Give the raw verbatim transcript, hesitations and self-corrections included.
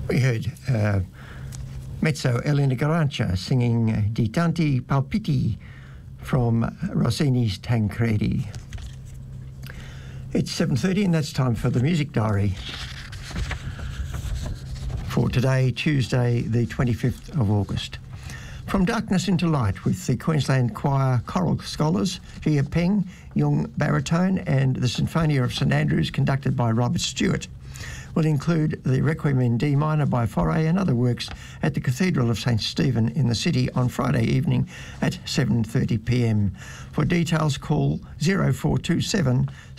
We heard uh, Mezzo Elena Garancia singing uh, Di Tanti Palpiti from Rossini's Tancredi. It's seven thirty and that's time for the Music Diary for today, Tuesday the twenty-fifth of August. From Darkness into Light with the Queensland Choir Choral Scholars, Gia Peng, Young Baritone and the Sinfonia of St Andrews conducted by Robert Stewart. Will include the Requiem in D minor by Fauré and other works at the Cathedral of St Stephen in the city on Friday evening at seven thirty p m. For details call zero four two seven